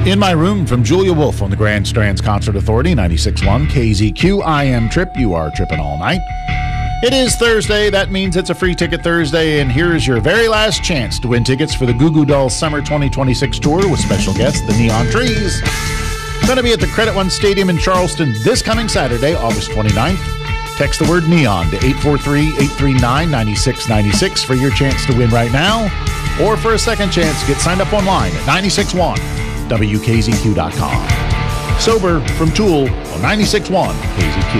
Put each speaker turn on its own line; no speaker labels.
In My Room from Julia Wolf on the Grand Strands Concert Authority, 96.1 KZQ. I am Trip. You are tripping all night. It is Thursday. That means it's a free ticket Thursday, and here's your very last chance to win tickets for the Goo Goo Dolls Summer 2026 tour with special guests, the Neon Trees. Going to be at the Credit One Stadium in Charleston this coming Saturday, August 29th. Text the word NEON to 843-839-9696 for your chance to win right now. Or for a second chance, get signed up online at 961WKZQ.com. Sober from Tool on 96.1 KZQ.